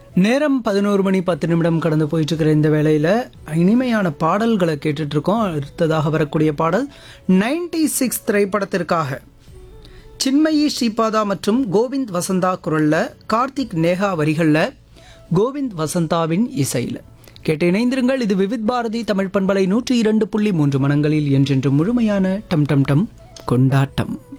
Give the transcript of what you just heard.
நேரம் 11 மணி 10 நிமிடம் கடந்து போயிட்டு இருக்கிற இந்த வேளையில் இனிமையான பாடல்களை கேட்டுட்டு இருக்கோம். அடுத்ததாக வரக்கூடிய பாடல் 96 திரைப்படத்திற்காக சின்மயி ஸ்ரீபாதா மற்றும் கோவிந்த் வசந்தா குரல்ல, கார்த்திக் நேஹா வரிகளில், கோவிந்த் வசந்தாவின் இசையில் கேட்டு இணைந்திருங்கள். இது விவித் பாரதி தமிழ் பண்பலை 102.3 மனங்களில் என்றென்று முழுமையான டம் டம் டம் கொண்டாட்டம்.